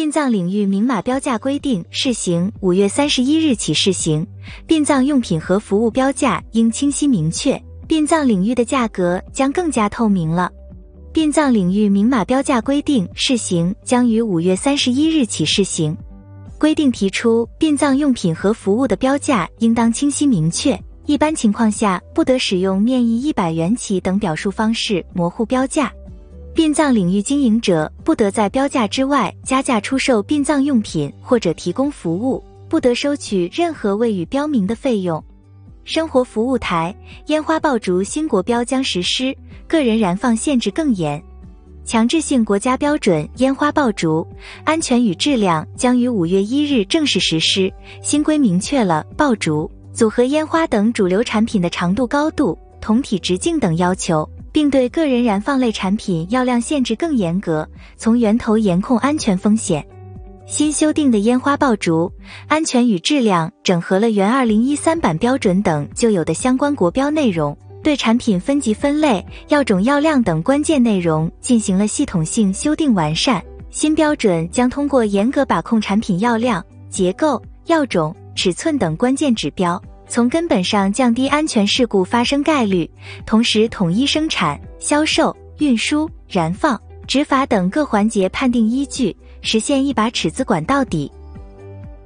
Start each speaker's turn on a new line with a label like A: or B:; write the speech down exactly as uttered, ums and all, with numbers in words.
A: 殡葬领域明码标价规定试行，五月三十一日起试行。殡葬用品和服务标价应清晰明确，殡葬领域的价格将更加透明了。殡葬领域明码标价规定试行将于五月三十一日起试行。规定提出，殡葬用品和服务的标价应当清晰明确，一般情况下不得使用面议一百元起等表述方式模糊标价。殡葬领域经营者不得在标价之外加价出售殡葬用品或者提供服务，不得收取任何未予标明的费用。生活服务台、烟花爆竹新国标将实施，个人燃放限制更严。强制性国家标准烟花爆竹安全与质量将于五月一日正式实施，新规明确了爆竹、组合烟花等主流产品的长度、高度、铜体直径等要求，并对个人燃放类产品药量限制更严格，从源头严控安全风险。新修订的烟花爆竹安全与质量整合了原二零一三版标准等旧有的相关国标内容，对产品分级分类、药种药量等关键内容进行了系统性修订完善。新标准将通过严格把控产品药量、结构、药种、尺寸等关键指标，从根本上降低安全事故发生概率，同时统一生产、销售、运输、燃放、执法等各环节判定依据，实现一把尺子管到底。